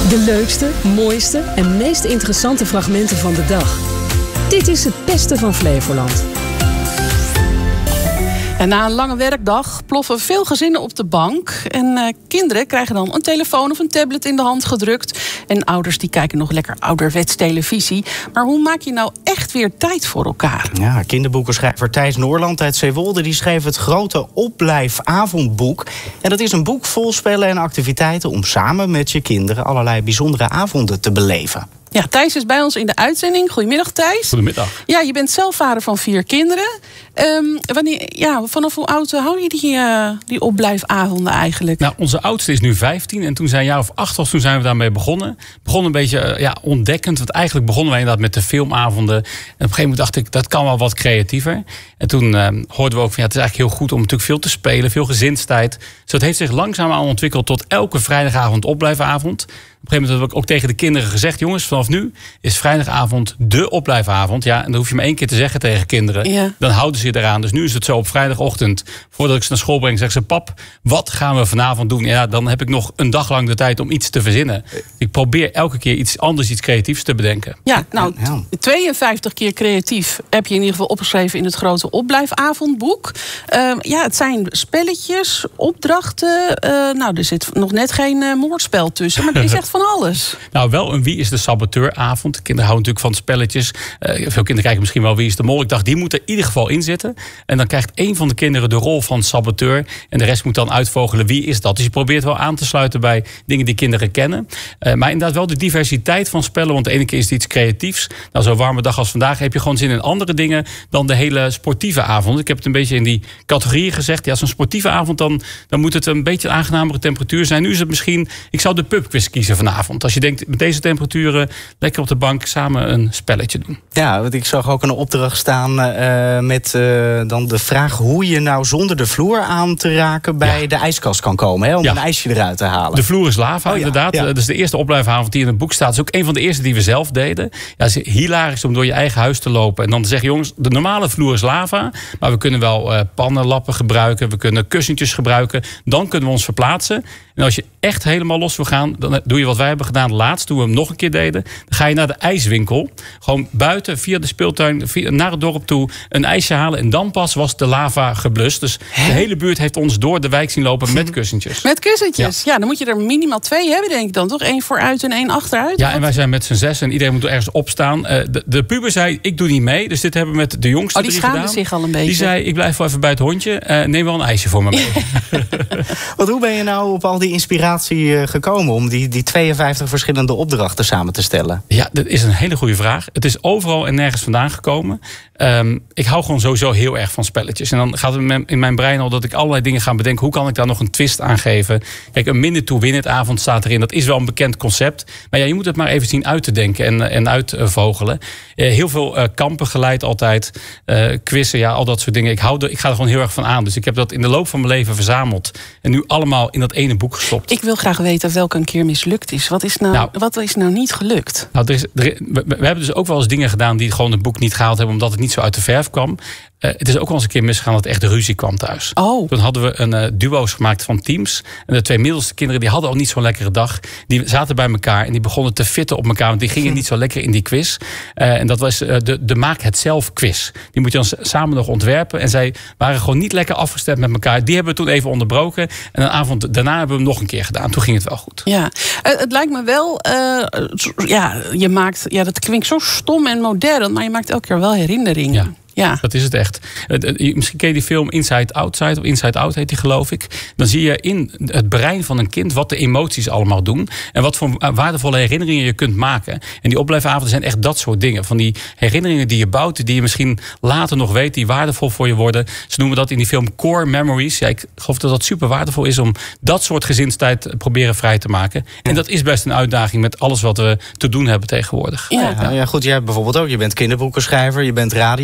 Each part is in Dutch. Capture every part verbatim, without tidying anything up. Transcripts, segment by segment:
De leukste, mooiste en meest interessante fragmenten van de dag. Dit is het beste van Flevoland. En na een lange werkdag ploffen veel gezinnen op de bank. En uh, kinderen krijgen dan een telefoon of een tablet in de hand gedrukt. En ouders die kijken nog lekker ouderwets televisie. Maar hoe maak je nou echt weer tijd voor elkaar? Ja, kinderboekenschrijver Thijs Noorland uit Zeewolde die schreef het grote Opblijfavondboek. En dat is een boek vol spellen en activiteiten om samen met je kinderen allerlei bijzondere avonden te beleven. Ja, Thijs is bij ons in de uitzending. Goedemiddag, Thijs. Goedemiddag. Ja, je bent zelf vader van vier kinderen. Um, wanneer, ja, vanaf hoe oud hou je die, uh, die opblijfavonden eigenlijk? Nou, onze oudste is nu vijftien en toen zij een jaar of acht was, toen zijn we daarmee begonnen. Begonnen een beetje uh, ja, ontdekkend, want eigenlijk begonnen wij inderdaad met de filmavonden. En op een gegeven moment dacht ik, dat kan wel wat creatiever. En toen uh, hoorden we ook van, ja, het is eigenlijk heel goed om natuurlijk veel te spelen, veel gezinstijd. Dus dat heeft zich langzaamaan ontwikkeld tot elke vrijdagavond opblijfavond. Op een gegeven moment heb ik ook tegen de kinderen gezegd, jongens, vanaf nu is vrijdagavond de opblijfavond. Ja, en dan hoef je maar één keer te zeggen tegen kinderen. Ja. Dan houden ze je eraan. Dus nu is het zo op vrijdagochtend, voordat ik ze naar school breng, zeggen ze, pap, wat gaan we vanavond doen? Ja, dan heb ik nog een dag lang de tijd om iets te verzinnen. Ik probeer elke keer iets anders, iets creatiefs te bedenken. Ja, nou, tweeënvijftig keer creatief heb je in ieder geval opgeschreven in het grote opblijfavondboek. Uh, ja, het zijn spelletjes, opdrachten. Uh, nou, er zit nog net geen uh, moordspel tussen, maar er is echt van alles. Nou, wel een Wie is de Saboteuravond. De kinderen houden natuurlijk van spelletjes. Uh, veel kinderen kijken misschien wel Wie is de Mol. Ik dacht, die moet er in ieder geval in zitten. En dan krijgt één van de kinderen de rol van saboteur. En de rest moet dan uitvogelen wie is dat. Dus je probeert wel aan te sluiten bij dingen die kinderen kennen. Uh, maar inderdaad wel de diversiteit van spellen. Want de ene keer is het iets creatiefs. Nou, zo'n warme dag als vandaag heb je gewoon zin in andere dingen dan de hele sportieve avond. Ik heb het een beetje in die categorieën gezegd. Ja, zo'n sportieve avond, dan, dan moet het een beetje een aangenamere temperatuur zijn. Nu is het misschien, ik zou de pubquiz kiezen vanavond. Als je denkt, met deze temperaturen lekker op de bank samen een spelletje doen. Ja, want ik zag ook een opdracht staan uh, met uh, dan de vraag hoe je nou zonder de vloer aan te raken bij ja. de ijskast kan komen. Hè, om ja. een ijsje eruit te halen. De vloer is lava, oh, ja. inderdaad. Ja. Dat is de eerste opblijfavond die in het boek staat. Dat is ook een van de eerste die we zelf deden. Ja, het is hilarisch om door je eigen huis te lopen. En dan te zeggen, jongens, de normale vloer is lava. Maar we kunnen wel uh, pannenlappen gebruiken. We kunnen kussentjes gebruiken. Dan kunnen we ons verplaatsen. En als je echt helemaal los wil gaan, dan doe je wat wij hebben gedaan laatst, toen we hem nog een keer deden. Dan ga je naar de ijswinkel. Gewoon buiten, via de speeltuin, via, naar het dorp toe, een ijsje halen. En dan pas was de lava geblust. Dus Hè? de hele buurt heeft ons door de wijk zien lopen met kussentjes. Met kussentjes? Ja, ja, dan moet je er minimaal twee hebben, denk ik dan, toch? Eén vooruit en één achteruit? Ja, en wij zijn met z'n zes en iedereen moet er ergens opstaan. Uh, de, de puber zei, ik doe niet mee. Dus dit hebben we met de jongste oh, die gedaan. schaamde zich al een beetje. Die zei, ik blijf wel even bij het hondje. Uh, neem wel een ijsje voor me mee. Want hoe ben je nou op al die inspiratie gekomen om die, die tweeënvijftig verschillende opdrachten samen te stellen? Ja, dat is een hele goede vraag. Het is overal en nergens vandaan gekomen. Um, ik hou gewoon sowieso heel erg van spelletjes. En dan gaat het in mijn brein al dat ik allerlei dingen ga bedenken. Hoe kan ik daar nog een twist aan geven? Kijk, een minute to win it avond staat erin. Dat is wel een bekend concept. Maar ja, je moet het maar even zien uit te denken en, en uitvogelen. Uh, heel veel uh, kampen geleid altijd. Uh, quizzen, ja, al dat soort dingen. Ik, hou de, ik ga er gewoon heel erg van aan. Dus ik heb dat in de loop van mijn leven verzameld. En nu allemaal in dat ene boek gestopt. Ik wil graag weten welke een keer mislukt is. Wat is nou, nou, wat is nou niet gelukt? Nou, er is, er, we, we hebben dus ook wel eens dingen gedaan die gewoon het boek niet gehaald hebben, omdat het niet zo uit de verf kwam. Uh, het is ook wel eens een keer misgegaan dat er echt ruzie kwam thuis. Oh. Toen hadden we een uh, duo's gemaakt van teams. En de twee middelste kinderen die hadden al niet zo'n lekkere dag. Die zaten bij elkaar en die begonnen te fitten op elkaar. Want die gingen niet zo lekker in die quiz. Uh, en dat was uh, de, de Maak het zelf quiz. Die moet je dan samen nog ontwerpen. En zij waren gewoon niet lekker afgestemd met elkaar. Die hebben we toen even onderbroken. En een avond daarna hebben we hem nog een keer gedaan. Toen ging het wel goed. Ja, uh, het lijkt me wel... Uh, ja, je maakt... Ja, dat klinkt zo stom en modern. Maar je maakt elke keer wel herinneringen. Ja. Ja. Dat is het echt. Misschien ken je die film Inside Outside, of Inside Out heet die, geloof ik. Dan zie je in het brein van een kind wat de emoties allemaal doen. En wat voor waardevolle herinneringen je kunt maken. En die opblijfavonden zijn echt dat soort dingen. Van die herinneringen die je bouwt, die je misschien later nog weet, die waardevol voor je worden. Ze noemen dat in die film core memories. Ja, ik geloof dat dat super waardevol is om dat soort gezinstijd proberen vrij te maken. En dat is best een uitdaging met alles wat we te doen hebben tegenwoordig. Ja, ja. ja goed, jij bijvoorbeeld ook. Je bent kinderboekenschrijver, je bent radiomaker.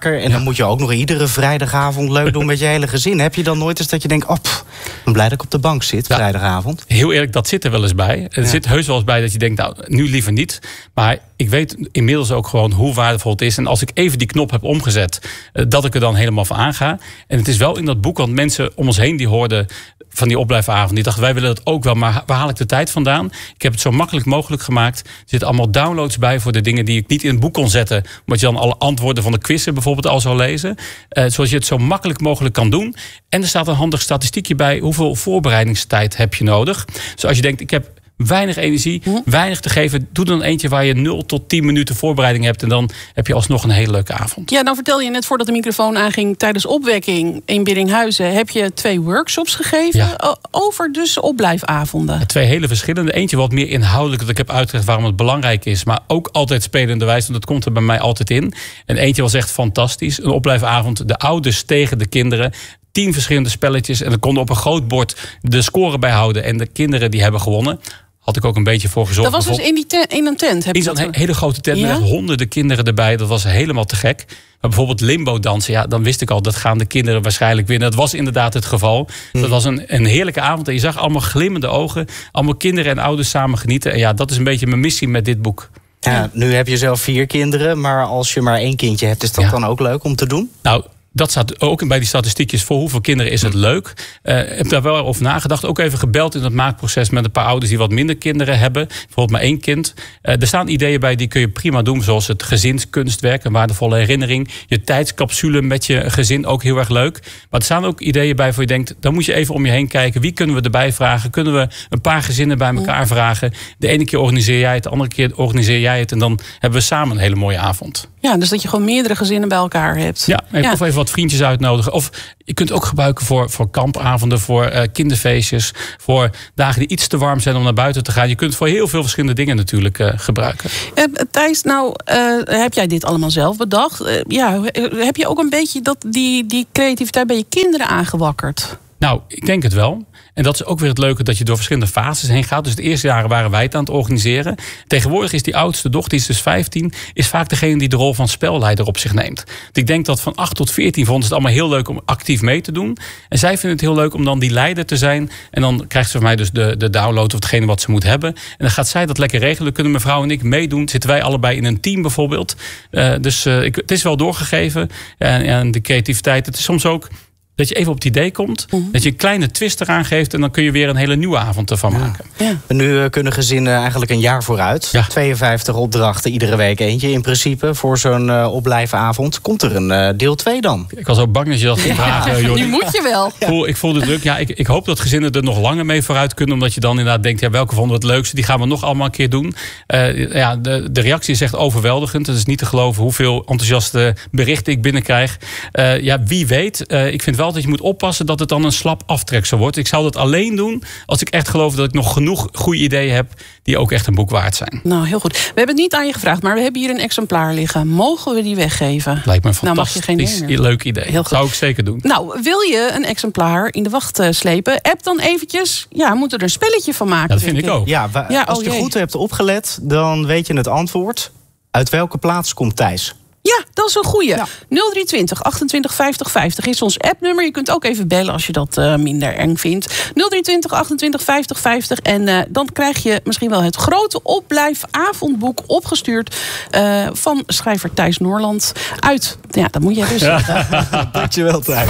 wakker. En ja. dan moet je ook nog iedere vrijdagavond leuk doen met je hele gezin. Heb je dan nooit eens dat je denkt, oh, pff, ik ben blij dat ik op de bank zit, ja. vrijdagavond? Heel eerlijk, dat zit er wel eens bij. Er ja. zit heus wel eens bij dat je denkt, nou, nu liever niet. Maar ik weet inmiddels ook gewoon hoe waardevol het is. En als ik even die knop heb omgezet, dat ik er dan helemaal van aanga. En het is wel in dat boek, want mensen om ons heen die hoorden van die opblijfavond, die dachten, wij willen dat ook wel, maar waar haal ik de tijd vandaan? Ik heb het zo makkelijk mogelijk gemaakt. Er zitten allemaal downloads bij voor de dingen die ik niet in het boek kon zetten, omdat je dan alle antwoorden van de quizzen bijvoorbeeld al zou lezen. Uh, zoals je het zo makkelijk mogelijk kan doen. En er staat een handig statistiekje bij, hoeveel voorbereidingstijd heb je nodig? Dus als je denkt, ik heb weinig energie, hm? weinig te geven, doe dan eentje waar je nul tot tien minuten voorbereiding hebt en dan heb je alsnog een hele leuke avond. Ja, nou vertel je net voordat de microfoon aanging, tijdens opwekking in Biddinghuizen heb je twee workshops gegeven ja. over dus opblijfavonden. Ja, twee hele verschillende. Eentje wat meer inhoudelijk, dat ik heb uitgelegd waarom het belangrijk is, maar ook altijd spelenderwijs, want dat komt er bij mij altijd in. En eentje was echt fantastisch. Een opblijfavond, de ouders tegen de kinderen. Tien verschillende spelletjes en er konden op een groot bord de score bijhouden en de kinderen die hebben gewonnen. Had ik ook een beetje voor gezorgd. Dat was dus in, die tent, in een tent? Heb in zo'n he- hele grote tent ja? met honderden kinderen erbij. Dat was helemaal te gek. Maar bijvoorbeeld limbo dansen, ja, dan wist ik al, dat gaan de kinderen waarschijnlijk winnen. Dat was inderdaad het geval. Hmm. Dat was een, een heerlijke avond. En je zag allemaal glimmende ogen. Allemaal kinderen en ouders samen genieten. En ja, dat is een beetje mijn missie met dit boek. Ja, nu heb je zelf vier kinderen. Maar als je maar één kindje hebt, is dat ja. dan ook leuk om te doen? Nou, dat staat ook bij die statistiekjes voor hoeveel kinderen is het leuk. Ik uh, heb daar wel over nagedacht. Ook even gebeld in het maakproces met een paar ouders die wat minder kinderen hebben. Bijvoorbeeld maar één kind. Uh, er staan ideeën bij die kun je prima doen. Zoals het gezinskunstwerk, een waardevolle herinnering. Je tijdscapsule met je gezin, ook heel erg leuk. Maar er staan ook ideeën bij voor je denkt, dan moet je even om je heen kijken. Wie kunnen we erbij vragen? Kunnen we een paar gezinnen bij elkaar vragen? De ene keer organiseer jij het, de andere keer organiseer jij het. En dan hebben we samen een hele mooie avond. Ja, dus dat je gewoon meerdere gezinnen bij elkaar hebt. Ja, ja. Of even wat vriendjes uitnodigen. Of je kunt het ook gebruiken voor, voor kampavonden, voor uh, kinderfeestjes, voor dagen die iets te warm zijn om naar buiten te gaan. Je kunt het voor heel veel verschillende dingen natuurlijk uh, gebruiken. Uh, Thijs, nou uh, heb jij dit allemaal zelf bedacht? Uh, ja, heb je ook een beetje dat, die, die creativiteit bij je kinderen aangewakkerd? Nou, ik denk het wel. En dat is ook weer het leuke dat je door verschillende fases heen gaat. Dus de eerste jaren waren wij het aan het organiseren. Tegenwoordig is die oudste dochter, die is dus vijftien... is vaak degene die de rol van spelleider op zich neemt. Dus ik denk dat van acht tot veertien vonden ze het allemaal heel leuk om actief mee te doen. En zij vinden het heel leuk om dan die leider te zijn. En dan krijgt ze van mij dus de, de download of hetgene wat ze moet hebben. En dan gaat zij dat lekker regelen. Dan kunnen mevrouw en ik meedoen. Zitten wij allebei in een team bijvoorbeeld. Uh, dus uh, ik, het is wel doorgegeven. En, en de creativiteit, het is soms ook dat je even op het idee komt, mm-hmm. dat je een kleine twist eraan geeft en dan kun je weer een hele nieuwe avond ervan ja. maken. Ja. Nu uh, kunnen gezinnen eigenlijk een jaar vooruit. Ja. tweeënvijftig opdrachten, iedere week eentje in principe voor zo'n uh, opblijfavond. Komt er een uh, deel twee dan? Ik was ook bang dat je dat ging vragen. Ja. Nu moet je wel. Ik voel, ik voel de druk. Ja, ik, ik hoop dat gezinnen er nog langer mee vooruit kunnen, omdat je dan inderdaad denkt, ja, welke vonden we het leukste? Die gaan we nog allemaal een keer doen. Uh, ja, de, de reactie is echt overweldigend. Het is niet te geloven hoeveel enthousiaste berichten ik binnenkrijg. Uh, ja, wie weet. Uh, ik vind wel dat je moet oppassen dat het dan een slap aftreksel wordt. Ik zou dat alleen doen als ik echt geloof dat ik nog genoeg goede ideeën heb die ook echt een boek waard zijn. Nou, heel goed. We hebben het niet aan je gevraagd, maar we hebben hier een exemplaar liggen. Mogen we die weggeven? Lijkt me een fantastisch nou, mag je geen leuk idee. Heel goed. Zou ik zeker doen. Nou, wil je een exemplaar in de wacht slepen? App dan eventjes. Ja, we moeten er een spelletje van maken. Ja, dat vind ik, ik ook. Ja, wa- ja, als oh, je jee. goed hebt opgelet, dan weet je het antwoord. Uit welke plaats komt Thijs? Ja, dat is een goeie. Ja. nul drie twintig achtentwintig vijftig vijftig is ons appnummer. Je kunt ook even bellen als je dat uh, minder eng vindt. nul drie twintig achtentwintig vijftig vijftig. En uh, dan krijg je misschien wel het grote opblijfavondboek opgestuurd uh, van schrijver Thijs Noorland uit. Ja, dat moet jij dus. Ja. Dankjewel, Thijs.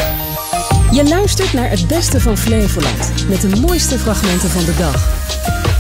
Je luistert naar het beste van Flevoland met de mooiste fragmenten van de dag.